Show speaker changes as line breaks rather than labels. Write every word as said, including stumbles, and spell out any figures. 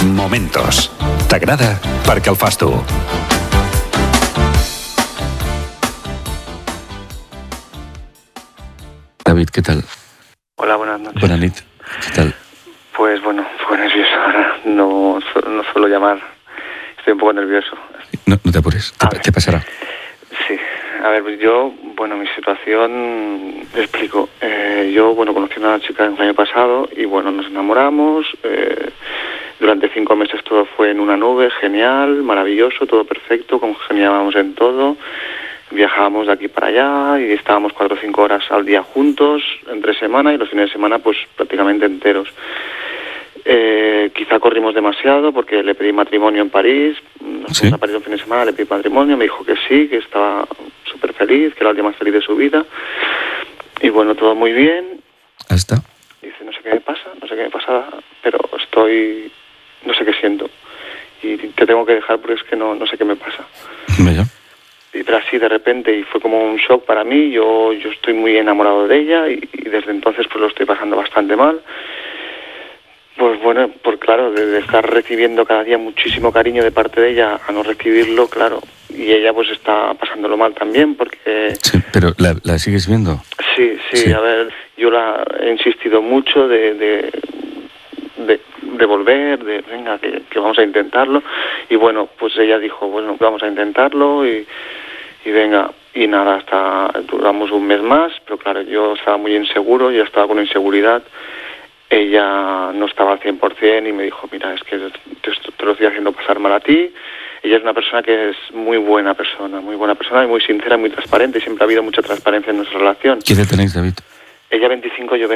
Momentos. T'agrada perquè el fas tu.
David, ¿qué tal?
Hola, buenas noches.
Buenas noches. ¿Qué tal?
Pues bueno, un poco nervioso ahora. No, no suelo llamar. Estoy un poco nervioso.
No, no te apures, te, te pasará.
Sí. A ver, pues yo, bueno, mi situación, te explico. Eh, yo, bueno, conocí a una chica el año pasado y, bueno, nos enamoramos. Eh, durante cinco meses todo fue en una nube, genial, maravilloso, todo perfecto, congeniábamos en todo. Viajábamos de aquí para allá y estábamos cuatro o cinco horas al día juntos, entre semana, y los fines de semana, pues, prácticamente enteros. Eh, quizá corrimos demasiado porque le pedí matrimonio en París. Nos
¿Sí?
fuimos a París un fin de semana, le pedí matrimonio, me dijo que sí, que estaba súper feliz, que era el día más feliz de su vida. Y bueno, todo muy bien.
¿Hasta?
Dice, no sé qué me pasa, no sé qué me pasa, pero estoy, no sé qué siento. Y te tengo que dejar porque es que no, no sé qué me pasa.
Vaya.
Y pero así de repente, y fue como un shock para mí. Yo, yo estoy muy enamorado de ella y, y desde entonces pues lo estoy pasando bastante mal. Pues bueno, pues claro, de, de estar recibiendo cada día muchísimo cariño de parte de ella a no recibirlo, claro. Y ella pues está pasándolo mal también porque...
Sí, pero ¿la, la sigues viendo?
Sí, sí,
Sí.
a ver, yo la he insistido mucho de, de, de, de volver, de venga, que, que vamos a intentarlo. Y bueno, pues ella dijo, bueno, vamos a intentarlo y, y venga. Y nada, hasta duramos un mes más, pero claro, yo estaba muy inseguro, yo estaba con inseguridad. Ella no estaba al cien por ciento y me dijo, mira, es que te, te lo estoy haciendo pasar mal a ti. Ella es una persona que es muy buena persona, muy buena persona y muy sincera, muy transparente, y siempre ha habido mucha transparencia en nuestra relación.
¿Qué edad tenéis, David?
Ella veinticinco, yo